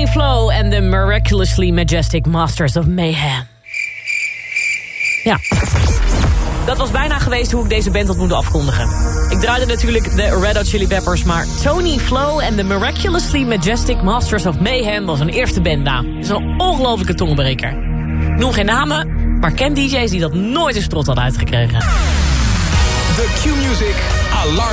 Flo en the Miraculously Majestic Masters of Mayhem. Ja, dat was bijna geweest hoe ik deze band had moeten afkondigen. Ik draaide natuurlijk de Red Hot Chili Peppers, maar Tony Flo en the Miraculously Majestic Masters of Mayhem was een eerste bandnaam. Het is een ongelofelijke tongbreker. Ik noem geen namen, maar ken DJ's die dat nooit eens trot hadden uitgekregen. The Q-Music Alarm.